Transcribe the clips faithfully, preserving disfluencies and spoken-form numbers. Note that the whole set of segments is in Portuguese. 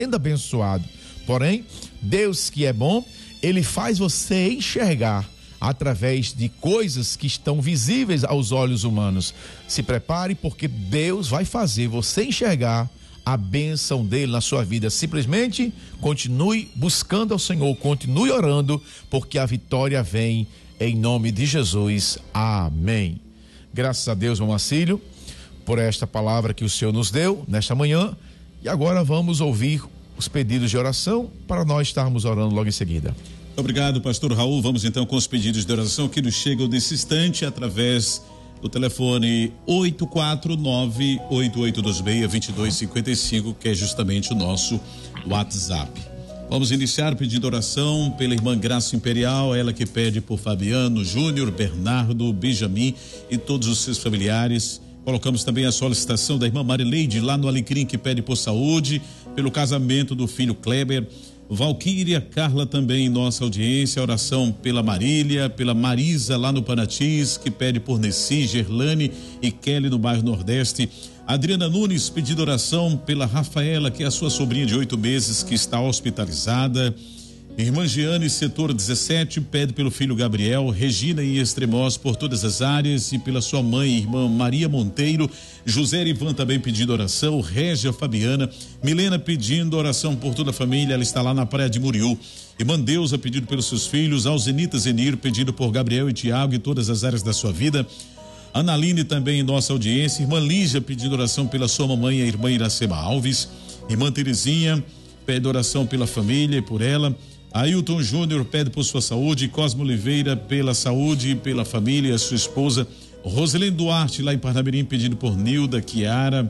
sendo abençoado. Porém, Deus que é bom, Ele faz você enxergar através de coisas que estão visíveis aos olhos humanos. Se prepare, porque Deus vai fazer você enxergar a bênção dele na sua vida. Simplesmente continue buscando ao Senhor, continue orando, porque a vitória vem em nome de Jesus. Amém. Graças a Deus, irmão Marcílio, por esta palavra que o Senhor nos deu nesta manhã. E agora vamos ouvir os pedidos de oração para nós estarmos orando logo em seguida. Obrigado, pastor Raul. Vamos então com os pedidos de oração que nos chegam nesse instante através do telefone oito quatro nove, oito oito dois seis, dois dois cinco cinco, que é justamente o nosso WhatsApp. Vamos iniciar pedindo oração pela irmã Graça Imperial, ela que pede por Fabiano, Júnior, Bernardo, Benjamin e todos os seus familiares. Colocamos também a solicitação da irmã Marileide lá no Alecrim, que pede por saúde, pelo casamento do filho Kleber. Valquíria, Carla também em nossa audiência, oração pela Marília, pela Marisa lá no Panatis, que pede por Nessi, Gerlane e Kelly no bairro Nordeste. Adriana Nunes pedindo oração pela Rafaela, que é a sua sobrinha de oito meses, que está hospitalizada. Irmã Giane, setor dezessete, pede pelo filho Gabriel. Regina em Extremoz por todas as áreas e pela sua mãe, irmã Maria Monteiro. José Ivan também pedindo oração. Régia Fabiana. Milena pedindo oração por toda a família, ela está lá na praia de Muriú. Irmã Deusa pedindo pelos seus filhos. Alzenita Zenir pedindo por Gabriel e Tiago e todas as áreas da sua vida. Analine também em nossa audiência. Irmã Lígia pedindo oração pela sua mamãe, a irmã Iracema Alves. Irmã Terezinha pede oração pela família e por ela. Ailton Júnior pede por sua saúde. Cosmo Oliveira pela saúde e pela família, sua esposa. Roselene Duarte lá em Parnamirim pedindo por Nilda, Kiara,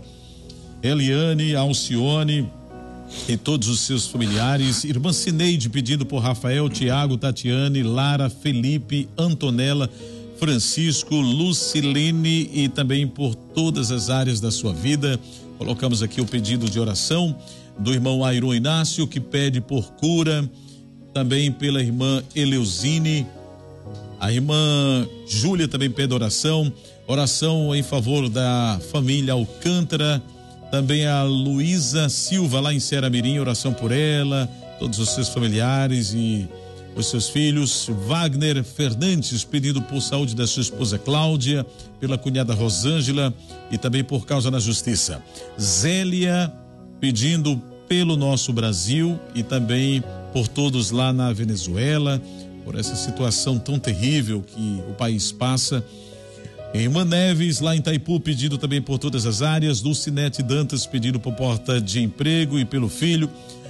Eliane, Alcione e todos os seus familiares. Irmã Cineide pedindo por Rafael, Tiago, Tatiane, Lara, Felipe, Antonella, Francisco, Lucilene e também por todas as áreas da sua vida. Colocamos aqui o pedido de oração do irmão Airon Inácio, que pede por cura. Também pela irmã Eleusine, a irmã Júlia também pede oração, oração em favor da família Alcântara, também a Luísa Silva lá em Ceará-Mirim, oração por ela, todos os seus familiares e os seus filhos. Wagner Fernandes pedindo por saúde da sua esposa Cláudia, pela cunhada Rosângela e também por causa na justiça. Zélia pedindo pelo nosso Brasil e também por todos lá na Venezuela, por essa situação tão terrível que o país passa. Irmã Neves lá em Itaipu pedindo também por todas as áreas. Dulcinete Dantas pedindo por porta de emprego e pelo filho.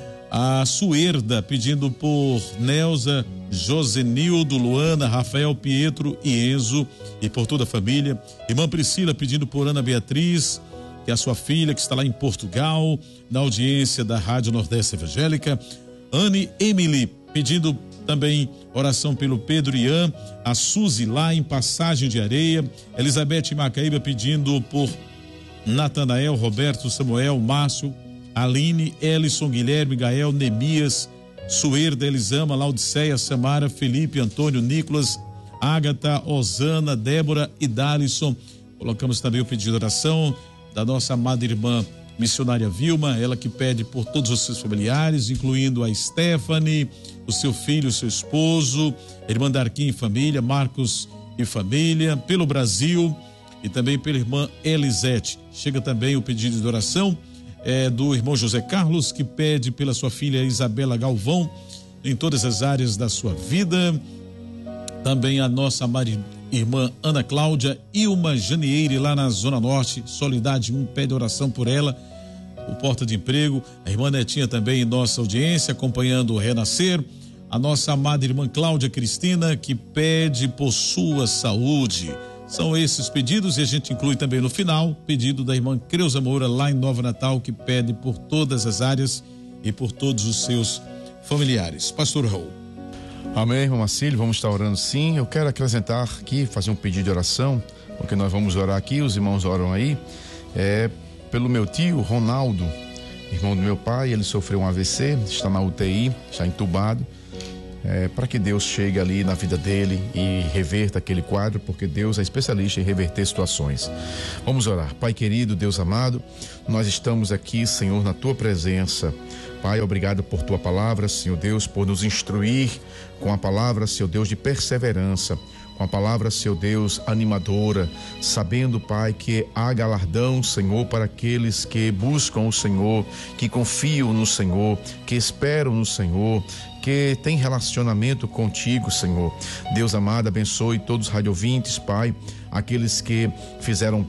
A Suerda pedindo por Nelza, Josenildo, Luana, Rafael, Pietro e Enzo e por toda a família. Irmã Priscila pedindo por Ana Beatriz, que é a sua filha que está lá em Portugal, na audiência da Rádio Nordeste Evangélica. Anne Emily pedindo também oração pelo Pedro Ian, a Suzy lá em Passagem de Areia, Elizabeth Macaíba pedindo por Natanael, Roberto, Samuel, Márcio, Aline, Ellison, Guilherme, Gael, Nemias, Suerda, Elisama, Laudiceia, Samara, Felipe, Antônio, Nicolas, Ágata, Osana, Débora e Dalisson. Colocamos também o pedido de oração da nossa amada irmã missionária Vilma, ela que pede por todos os seus familiares, incluindo a Stephanie, o seu filho, o seu esposo, a irmã Darquim e família, Marcos e família, pelo Brasil e também pela irmã Elisete. Chega também o pedido de oração é, do irmão José Carlos, que pede pela sua filha Isabela Galvão, em todas as áreas da sua vida. Também a nossa amada irmã Ana Cláudia Ilma Janieire, lá na Zona Norte, Solidade um, pede oração por ela, o porta de emprego. A irmã Netinha também em nossa audiência, acompanhando o Renascer. A nossa amada irmã Cláudia Cristina, que pede por sua saúde. São esses pedidos e a gente inclui também no final, pedido da irmã Creuza Moura, lá em Nova Natal, que pede por todas as áreas e por todos os seus familiares. Pastor Raul. Amém, irmão Marcílio, vamos estar orando sim. Eu quero acrescentar aqui, fazer um pedido de oração, porque nós vamos orar aqui, os irmãos oram aí, é pelo meu tio Ronaldo, irmão do meu pai. Ele sofreu um A V C, está na U T I, está entubado, é, para que Deus chegue ali na vida dele e reverta aquele quadro, porque Deus é especialista em reverter situações. Vamos orar. Pai querido, Deus amado, nós estamos aqui, Senhor, na tua presença, Pai, obrigado por tua palavra, Senhor Deus, por nos instruir com a palavra, Senhor Deus, de perseverança, com a palavra, Senhor Deus, animadora, sabendo, Pai, que há galardão, Senhor, para aqueles que buscam o Senhor, que confiam no Senhor, que esperam no Senhor, que tem relacionamento contigo, Senhor. Deus amado, abençoe todos os radiovintes, Pai, aqueles que fizeram